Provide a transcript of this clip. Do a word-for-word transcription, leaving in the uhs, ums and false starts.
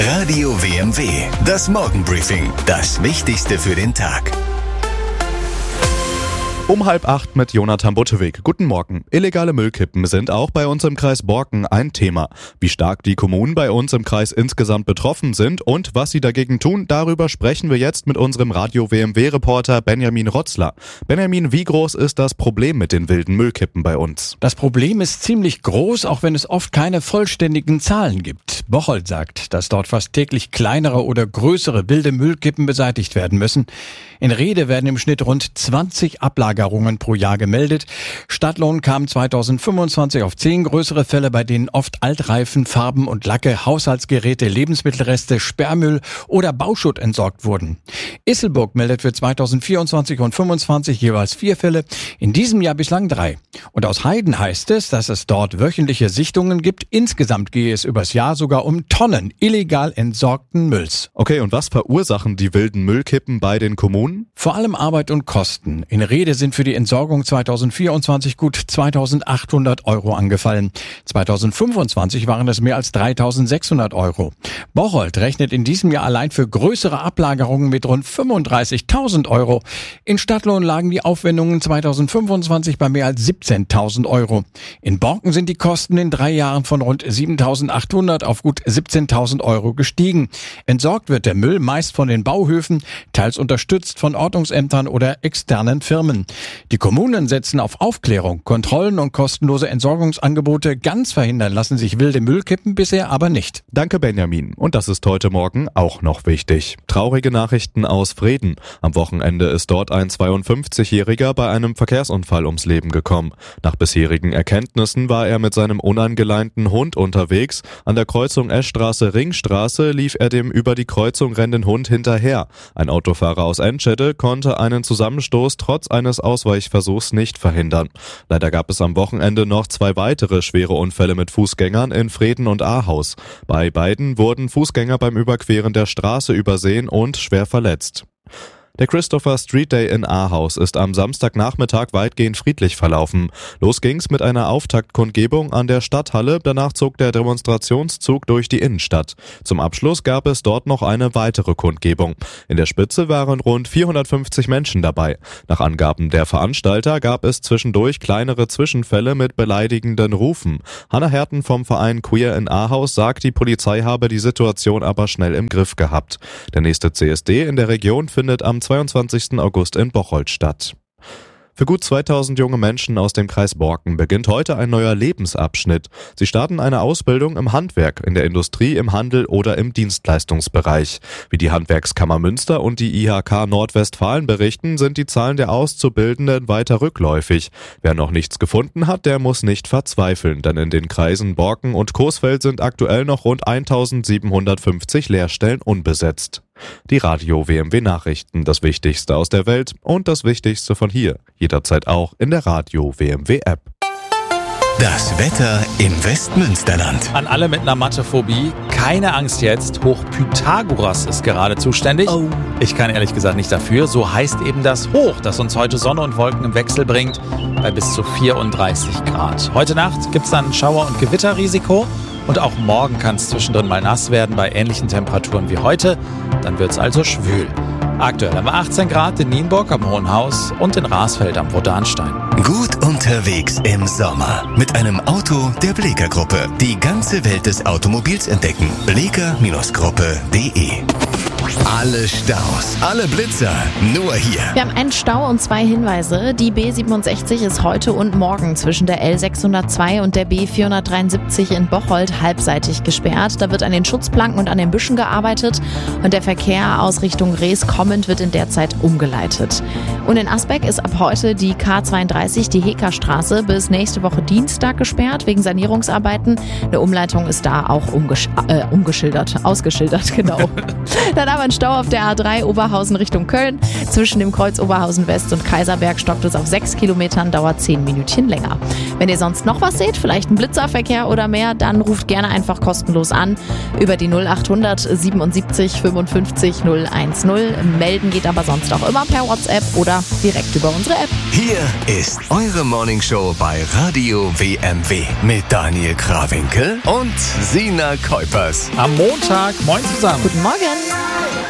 Radio W M W, das Morgenbriefing, das Wichtigste für den Tag. Um halb acht mit Jonathan Butteweg. Guten Morgen. Illegale Müllkippen sind auch bei uns im Kreis Borken ein Thema. Wie stark die Kommunen bei uns im Kreis insgesamt betroffen sind und was sie dagegen tun, darüber sprechen wir jetzt mit unserem Radio W M W-Reporter Benjamin Rotzler. Benjamin, wie groß ist das Problem mit den wilden Müllkippen bei uns? Das Problem ist ziemlich groß, auch wenn es oft keine vollständigen Zahlen gibt. Bocholt sagt, dass dort fast täglich kleinere oder größere wilde Müllkippen beseitigt werden müssen. In Rhede werden im Schnitt rund zwanzig Ablagerungen pro Jahr gemeldet. Stadtlohn kam zweitausendfünfundzwanzig auf zehn größere Fälle, bei denen oft Altreifen, Farben und Lacke, Haushaltsgeräte, Lebensmittelreste, Sperrmüll oder Bauschutt entsorgt wurden. Isselburg meldet für zweitausendvierundzwanzig und fünfundzwanzig jeweils vier Fälle, in diesem Jahr bislang drei. Und aus Heiden heißt es, dass es dort wöchentliche Sichtungen gibt. Insgesamt gehe es übers Jahr sogar um Tonnen illegal entsorgten Mülls. Okay, und was verursachen die wilden Müllkippen bei den Kommunen? Vor allem Arbeit und Kosten. In Rhede sind für die Entsorgung zweitausendvierundzwanzig gut zweitausendachthundert Euro angefallen. zweitausendfünfundzwanzig waren es mehr als dreitausendsechshundert Euro. Bocholt rechnet in diesem Jahr allein für größere Ablagerungen mit rund fünfunddreißigtausend Euro. In Stadtlohn lagen die Aufwendungen zweitausendfünfundzwanzig bei mehr als siebzehntausend Euro. In Borken sind die Kosten in drei Jahren von rund siebentausendachthundert auf gut siebzehntausend Euro gestiegen. Entsorgt wird der Müll meist von den Bauhöfen, teils unterstützt von Ordnungsämtern oder externen Firmen. Die Kommunen setzen auf Aufklärung, Kontrollen und kostenlose Entsorgungsangebote. Ganz verhindern lassen sich wilde Müllkippen bisher aber nicht. Danke, Benjamin. Und das ist heute Morgen auch noch wichtig. Traurige Nachrichten aus Vreden. Am Wochenende ist dort ein zweiundfünfzigjähriger bei einem Verkehrsunfall ums Leben gekommen. Nach bisherigen Erkenntnissen war er mit seinem unangeleinten Hund unterwegs. An der Kreuzung Eschstraße-Ringstraße lief er dem über die Kreuzung rennenden Hund hinterher. Ein Autofahrer aus Enschede konnte einen Zusammenstoß trotz eines Ausweichversuchs nicht verhindern. Leider gab es am Wochenende noch zwei weitere schwere Unfälle mit Fußgängern in Vreden und Ahaus. Bei beiden wurden Fußgänger beim Überqueren der Straße übersehen und schwer verletzt. Der Christopher Street Day in Ahaus ist am Samstagnachmittag weitgehend friedlich verlaufen. Los ging's mit einer Auftaktkundgebung an der Stadthalle, danach zog der Demonstrationszug durch die Innenstadt. Zum Abschluss gab es dort noch eine weitere Kundgebung. In der Spitze waren rund vierhundertfünfzig Menschen dabei. Nach Angaben der Veranstalter gab es zwischendurch kleinere Zwischenfälle mit beleidigenden Rufen. Hanna Herten vom Verein Queer in Ahaus sagt, die Polizei habe die Situation aber schnell im Griff gehabt. Der nächste C S D in der Region findet am zweiundzwanzigsten August in Bocholt statt. Für gut zweitausend junge Menschen aus dem Kreis Borken beginnt heute ein neuer Lebensabschnitt. Sie starten eine Ausbildung im Handwerk, in der Industrie, im Handel oder im Dienstleistungsbereich. Wie die Handwerkskammer Münster und die I H K Nordwestfalen berichten, sind die Zahlen der Auszubildenden weiter rückläufig. Wer noch nichts gefunden hat, der muss nicht verzweifeln, denn in den Kreisen Borken und Coesfeld sind aktuell noch rund eintausendsiebenhundertfünfzig Lehrstellen unbesetzt. Die Radio W M W Nachrichten, das Wichtigste aus der Welt und das Wichtigste von hier. Jederzeit auch in der Radio W M W App. Das Wetter im Westmünsterland. An alle mit einer Mathephobie, keine Angst jetzt. Hoch Pythagoras ist gerade zuständig. Oh. Ich kann ehrlich gesagt nicht dafür. So heißt eben das Hoch, das uns heute Sonne und Wolken im Wechsel bringt, bei bis zu vierunddreißig Grad. Heute Nacht gibt es dann Schauer- und Gewitterrisiko. Und auch morgen kann es zwischendrin mal nass werden bei ähnlichen Temperaturen wie heute. Dann wird es also schwül. Aktuell haben wir achtzehn Grad in Nienburg am Hohen Haus und in Rasfeld am Rodanstein. Gut unterwegs im Sommer mit einem Auto der Bleeker Gruppe. Die ganze Welt des Automobils entdecken. Bleeker Gruppe punkt de. Alle Staus, alle Blitzer, nur hier. Wir haben einen Stau und zwei Hinweise. Die B siebenundsechzig ist heute und morgen zwischen der L sechshundertzwei und der B vierhundertdreiundsiebzig in Bocholt halbseitig gesperrt. Da wird an den Schutzplanken und an den Büschen gearbeitet und der Verkehr aus Richtung Rees kommend wird in der Zeit umgeleitet. Und in Asbeck ist ab heute die K zweiunddreißig, die Hekerstraße, bis nächste Woche Dienstag gesperrt wegen Sanierungsarbeiten. Eine Umleitung ist da auch umgesch- äh, umgeschildert, ausgeschildert, genau. Dann aber ein Stau auf der A drei Oberhausen Richtung Köln. Zwischen dem Kreuz Oberhausen West und Kaiserberg stockt es auf sechs Kilometern, dauert zehn Minütchen länger. Wenn ihr sonst noch was seht, vielleicht ein Blitzerverkehr oder mehr, dann ruft gerne einfach kostenlos an über die null achthundert siebenundsiebzig fünfundfünfzig null eins null. Melden geht aber sonst auch immer per WhatsApp oder direkt über unsere App. Hier ist eure Morningshow bei Radio W M W mit Daniel Krawinkel und Sina Kuipers. Am Montag, moin zusammen. Guten Morgen.